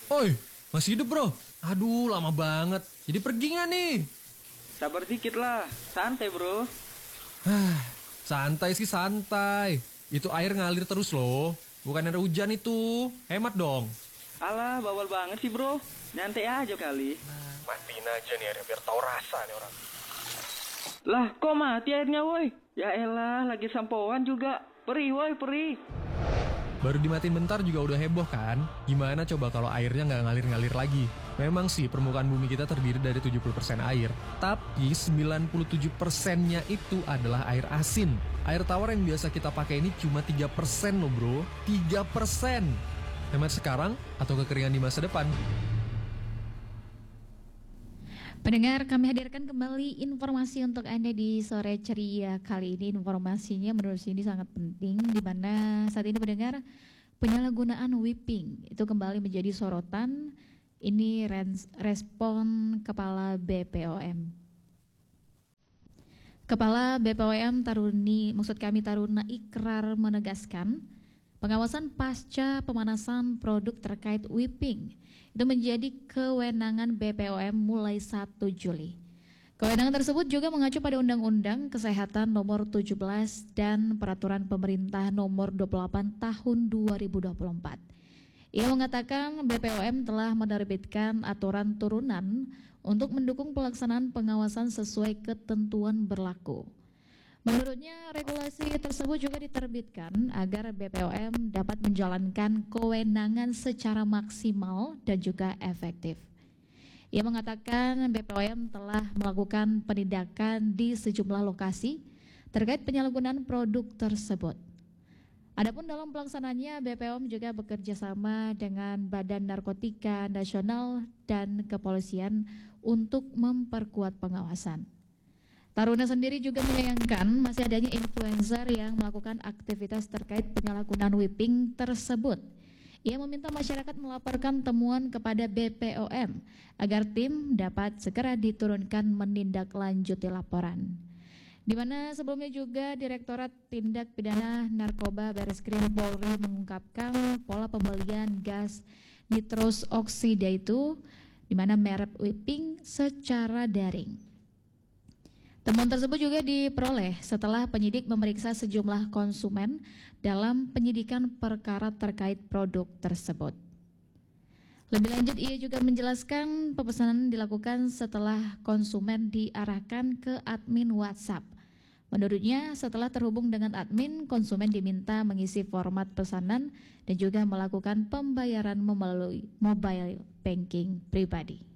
Oi, masih hidup bro? Aduh, lama banget. Jadi pergi nggak nih? Sabar dikit lah, santai bro. Santai sih santai. Itu air ngalir terus loh. Bukan ada hujan itu. Hemat dong. Alah, bawal banget sih bro. Nyantai aja kali. Matiin aja nih airnya biar tahu rasa nih orang. Lah, kok mati airnya woi? Ya elah, lagi sampoan juga. Perih woi, perih. Baru dimatiin bentar juga udah heboh kan? Gimana coba kalau airnya nggak ngalir-ngalir lagi? Memang sih permukaan bumi kita terdiri dari 70% air. Tapi 97%-nya itu adalah air asin. Air tawar yang biasa kita pakai ini cuma 3% loh bro. 3%. Hemat sekarang atau kekeringan di masa depan? Pendengar, kami hadirkan kembali informasi untuk Anda di sore ceria kali ini. Informasinya menurut ini sangat penting, di mana saat ini pendengar penyalahgunaan whipping itu kembali menjadi sorotan. Ini respon Kepala BPOM. Kepala BPOM Taruna Ikrar menegaskan, pengawasan pasca pemanasan produk terkait whipping itu menjadi kewenangan BPOM mulai 1 Juli. Kewenangan tersebut juga mengacu pada Undang-Undang Kesehatan Nomor 17 dan Peraturan Pemerintah Nomor 28 Tahun 2024. Ia mengatakan BPOM telah menerbitkan aturan turunan untuk mendukung pelaksanaan pengawasan sesuai ketentuan berlaku. Menurutnya, regulasi tersebut juga diterbitkan agar BPOM dapat menjalankan kewenangan secara maksimal dan juga efektif. Ia mengatakan BPOM telah melakukan penindakan di sejumlah lokasi terkait penyalahgunaan produk tersebut. Adapun dalam pelaksanaannya, BPOM juga bekerja sama dengan Badan Narkotika Nasional dan Kepolisian untuk memperkuat pengawasan. Taruna sendiri juga menyayangkan masih adanya influencer yang melakukan aktivitas terkait penyalahgunaan whipping tersebut. Ia meminta masyarakat melaporkan temuan kepada BPOM agar tim dapat segera diturunkan menindaklanjuti laporan. Di mana sebelumnya juga Direktorat Tindak Pidana Narkoba Bareskrim Polri mengungkapkan pola pembelian gas nitros oksida itu di mana merek whipping secara daring. Temuan tersebut juga diperoleh setelah penyidik memeriksa sejumlah konsumen dalam penyidikan perkara terkait produk tersebut. Lebih lanjut, ia juga menjelaskan pemesanan dilakukan setelah konsumen diarahkan ke admin WhatsApp. Menurutnya, setelah terhubung dengan admin, konsumen diminta mengisi format pesanan dan juga melakukan pembayaran melalui mobile banking pribadi.